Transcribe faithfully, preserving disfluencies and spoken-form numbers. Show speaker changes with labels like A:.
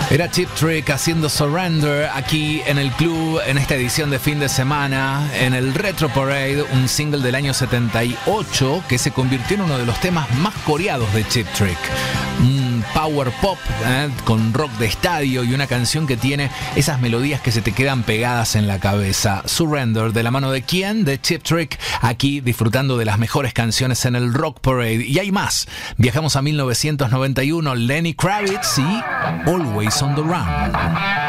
A: Era Cheap Trick haciendo Surrender aquí en el club en esta edición de fin de semana en el Retro Parade, un single del año setenta y ocho que se convirtió en uno de los temas más coreados de Cheap Trick. Un power pop ¿eh? con rock de estadio y una canción que tiene esas melodías que se te quedan pegadas en la cabeza. Surrender, de la mano de quién? De Cheap Trick, aquí disfrutando de las mejores canciones en el Rock Parade. Y hay más. Viajamos a mil novecientos noventa y uno, Lenny Kravitz y Always on the Run.